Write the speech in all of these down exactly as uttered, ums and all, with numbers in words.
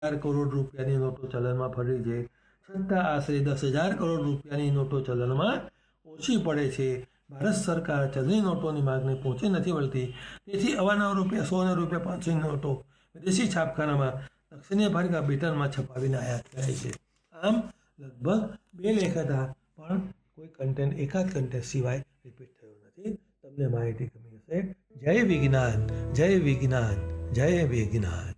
હજાર કરોડ રૂપિયાની નોટો ચલણમાં ફરી છે, છતાં આશરે દસ હજાર કરોડ રૂપિયાની નોટો ચલણમાં ઓછી પડે છે. ભારત સરકાર ચલણી નોટોની માગને પહોંચી નથી વળતી, તેથી અવાનવા રૂપિયા સો અને રૂપિયા પાંચસોની નોટો વિદેશી છાપખાનામાં દક્ષિણ આફ્રિકા, બ્રિટનમાં છપાવીને આયાત કરાય છે. આમ લગભગ બે લેખ હતા, પણ કોઈ કન્ટેન્ટ એકાદ કન્ટેન્ટ સિવાય રિપીટ થયો નથી. તમને માહિતી ગમી હશે. જય વિજ્ઞાન, જય વિજ્ઞાન, જય વિજ્ઞાન.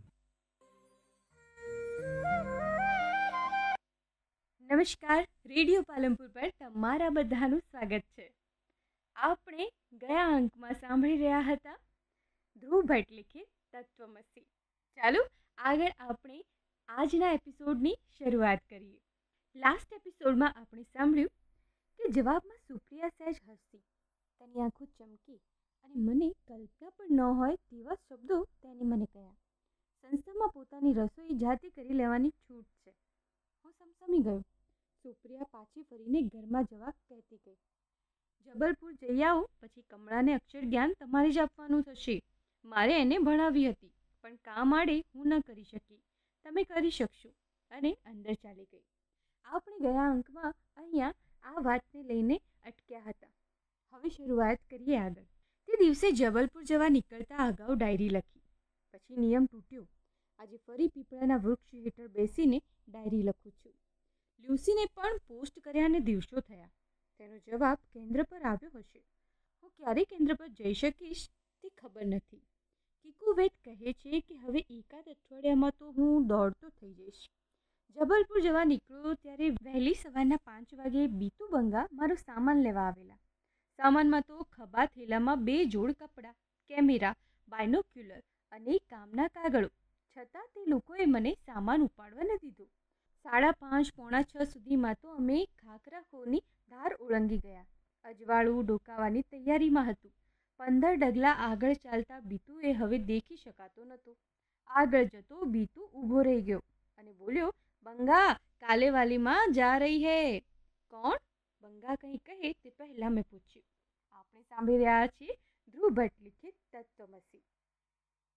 નમસ્કાર, રેડિયો પાલનપુર પર તમારા બધાનું સ્વાગત છે. આપણે ગયા અંકમાં સાંભળી રહ્યા હતા ધ્રુવ ભટ્ટ લિખિત તત્વમસી. ચાલો આગળ આપણે આજના એપિસોડની શરૂઆત કરીએ. લાસ્ટ એપિસોડમાં આપણે સાંભળ્યું કે જવાબમાં સુપ્રિયા સહેજ હસી, તેની આંખો ચમકી અને મને કલ્પના પણ ન હોય તેવા શબ્દો તેને મને કહ્યા. સંસ્થામાં પોતાની રસોઈ જાતે કરી લેવાની છૂટ છે. હું સમસમી ગયો. સુપ્રિયા પાછી ફરીને ઘરમાં જવા કહેતી ગઈ. જબલપુર જઈ આવો, પછી કમળાને અક્ષર જ્ઞાન તમારે જ આપવાનું થશે. મારે એને ભણાવી હતી, પણ કામ આડે હું ન કરી શકી. તમે કરી શકશો. અને અંદર ચાલી ગઈ. આપણે ગયા અંકમાં અહીંયા આ વાતને લઈને અટક્યા હતા. હવે શરૂઆત કરીએ આગળ. તે દિવસે જબલપુર જવા નીકળતા અગાઉ ડાયરી લખી. પછી નિયમ તૂટ્યો. આજે ફરી પીપળાના વૃક્ષ હેઠળ બેસીને ડાયરી લખું છું. લ્યુસીને પણ પોસ્ટ કર્યાને દિવસો થયા. તેનો જવાબ કેન્દ્ર પર આવ્યો હશે. હું ક્યારે કેન્દ્ર પર જઈ શકીશ તે ખબર નથી. કિકુવેટ કહે છે કે હવે એકાદ અઠવાડિયામાં તો હું દોડતો થઈ જઈશ. જબલપુર જવા નીકળ્યો ત્યારે વહેલી સવારના પાંચ વાગે બીતુ બંગા મારો સામાન લેવા આવેલા. સામાનમાં તો ખભા થેલામાં બે જોડ કપડાં, કેમેરા, બાયનોક્યુલર અને કામના કાગળો. છતાં તે લોકોએ મને સામાન ઉપાડવા ન દીધો. સાડા પાંચ પોણા છ સુધીમાં તો અમે ખાખરાખોરની ધાર ઓળંગી ગયા. અજવાળું ડોકાવાની તૈયારીમાં હતું. પંદર ડગલા આગળ ચાલતા બીતુએ હવે દેખી શકાતો નહોતો. આગળ જતો બીતુ ઊભો રહી ગયો અને બોલ્યો, બંગા કાલે વાલીમાં જા રહી હે. કોણ? બંગા કંઈ કહે તે પહેલાં મેં પૂછ્યું. આપણે સાંભળી રહ્યા છીએ ધ્રુવ ભટ્ટ લિખિત તત્વમસી.